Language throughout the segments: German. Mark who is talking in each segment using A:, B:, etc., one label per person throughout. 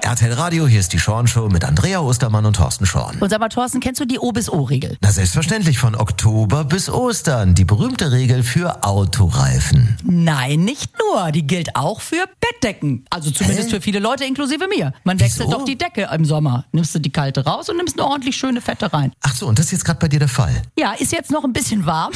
A: RTL Radio, hier ist die Schorn-Show mit Andrea Ostermann und Thorsten Schorn.
B: Und sag mal, Thorsten, kennst du die O-bis-O-Regel?
A: Na, selbstverständlich, von Oktober bis Ostern. Die berühmte Regel für Autoreifen.
B: Nein, nicht nur. Die gilt auch für Bettdecken. Also zumindest für viele Leute, inklusive mir. Man wechselt doch die Decke im Sommer. Nimmst du die kalte raus und nimmst eine ordentlich schöne fette rein.
A: Ach so, und das ist jetzt gerade bei dir der Fall?
B: Ja, ist jetzt noch ein bisschen warm.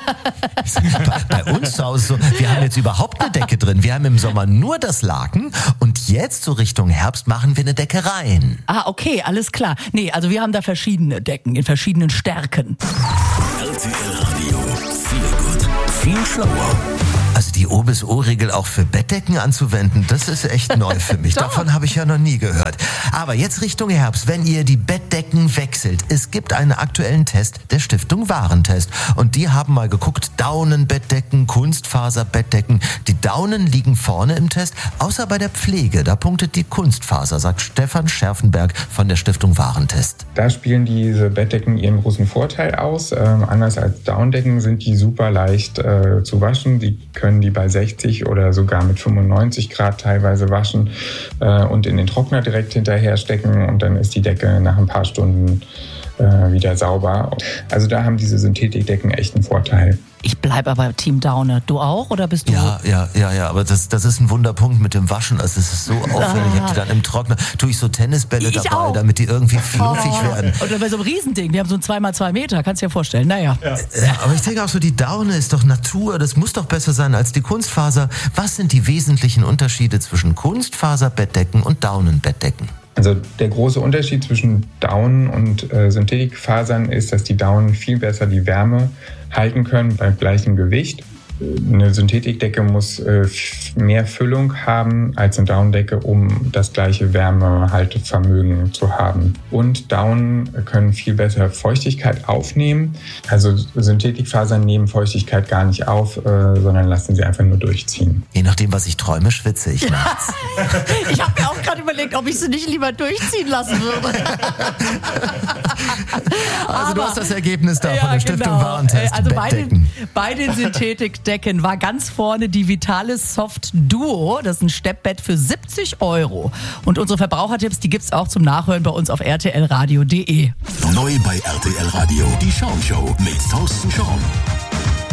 A: Bei uns zu Hause so, wir haben jetzt überhaupt eine Decke drin. Wir haben im Sommer nur das Laken und jetzt so Richtung Herbst machen wir eine Decke rein.
B: Ah, okay, alles klar. Nee, also wir haben da verschiedene Decken in verschiedenen Stärken.
C: RTL Radio, viel gut, viel schlauer.
A: Also die O-bis-O-Regel auch für Bettdecken anzuwenden, das ist echt neu für mich. Davon habe ich ja noch nie gehört. Aber jetzt Richtung Herbst, wenn ihr die Bettdecken wechselt. Es gibt einen aktuellen Test der Stiftung Warentest. Und die haben mal geguckt, Daunenbettdecken, Kunstfaserbettdecken. Die Daunen liegen vorne im Test, außer bei der Pflege. Da punktet die Kunstfaser, sagt Stefan Scherfenberg von der Stiftung Warentest.
D: Da spielen diese Bettdecken ihren großen Vorteil aus. Anders als Daunendecken sind die super leicht zu waschen. Die können die bei 60 oder sogar mit 95 Grad teilweise waschen und in den Trockner direkt hinterher stecken und dann ist die Decke nach ein paar Stunden wieder sauber. Also da haben diese Synthetikdecken echt einen Vorteil.
B: Ich bleibe aber Team Daune. Du auch oder bist du?
A: Ja, aber das ist ein Wunderpunkt mit dem Waschen. Also es ist so aufwendig. Ich habe die dann im Trockner, tue ich so Tennisbälle dabei,
B: auch.
A: damit die irgendwie fluffig werden.
B: Oder bei so einem Riesending. Wir haben so ein 2x2 Meter, kannst du dir vorstellen. Naja.
A: Ja, aber ich denke auch so, die Daune ist doch Natur. Das muss doch besser sein als die Kunstfaser. Was sind die wesentlichen Unterschiede zwischen Kunstfaserbettdecken und Daunenbettdecken?
D: Also der große Unterschied zwischen Daunen und Synthetikfasern ist, dass die Daunen viel besser die Wärme halten können bei gleichem Gewicht. Eine Synthetikdecke muss mehr Füllung haben als eine Daunendecke, um das gleiche Wärmehaltevermögen zu haben. Und Daunen können viel besser Feuchtigkeit aufnehmen. Also Synthetikfasern nehmen Feuchtigkeit gar nicht auf, sondern lassen sie einfach nur durchziehen.
A: Je nachdem, was ich träume, schwitze ich nachts.
B: Ich habe mir auch gerade überlegt, ob ich sie nicht lieber durchziehen lassen würde.
A: Also du hast das Ergebnis da von der Stiftung Warentest.
B: Also bei den Synthetikdecken war ganz vorne die Vitalis Soft Duo. Das ist ein Steppbett für 70 €. Und unsere Verbrauchertipps, die gibt's auch zum Nachhören bei uns auf rtlradio.de.
C: Neu bei RTL Radio, die Schorn-Show mit Thorsten Schorn.